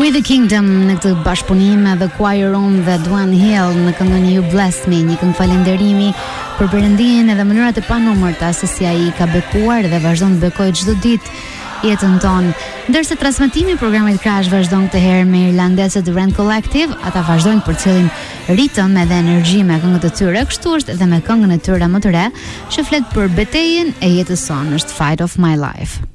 With the Kingdom në këtë bashkëpunim The Choir Room dhe Dwan Hill në këngën You Bless Me, një këngë falënderimi për Perëndin edhe mënyrat e panumërta se si ai ka bekuar dhe vazhdon të bekojë çdo ditë jetën tonë. Ndërsa transmetimi i programit Crash vazhdon këtë herë me irlandezët Rand Collective, ata vazhdojnë për cilin ritëm edhe energji me këngët e tyre, kështu është edhe me këngën e tyre më të re, që flet për betejën e jetës sonë, është Fight of My Life.